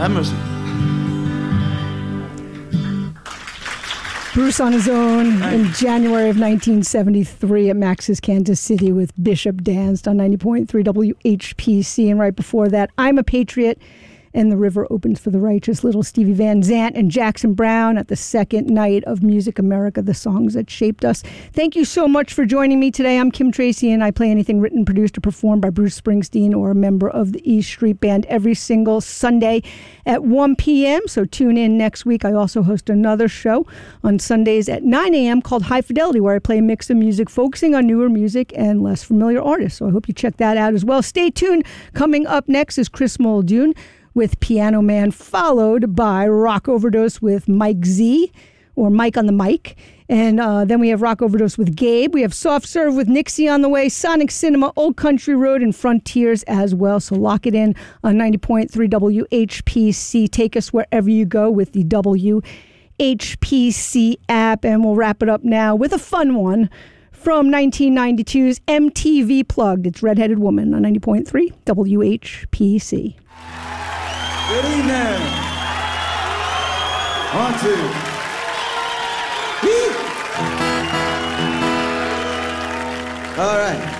Have mercy. Bruce on his own in January of 1973 at Max's Kansas City with Bishop Danced on 90.3 WHPC. And right before that, I'm a Patriot and the River Opens for the Righteous, Little Stevie Van Zandt and Jackson Browne at the second night of Music America, the songs that shaped us. Thank you so much for joining me today. I'm Kim Tracy, and I play anything written, produced, or performed by Bruce Springsteen or a member of the E Street Band every single Sunday at 1 p.m. So tune in next week. I also host another show on Sundays at 9 a.m. called High Fidelity, where I play a mix of music focusing on newer music and less familiar artists. So I hope you check that out as well. Stay tuned. Coming up next is Chris Muldoon with Piano Man, followed by Rock Overdose with Mike Z, or Mike on the Mic. And then we have Rock Overdose with Gabe. We have Soft Serve with Nixie on the way, Sonic Cinema, Old Country Road, and Frontiers as well. So lock it in on 90.3 WHPC. Take us wherever you go with the WHPC app. And we'll wrap it up now with a fun one from 1992's MTV Plugged. It's Redheaded Woman on 90.3 WHPC. Good evening. 1, 2. Woo! All right.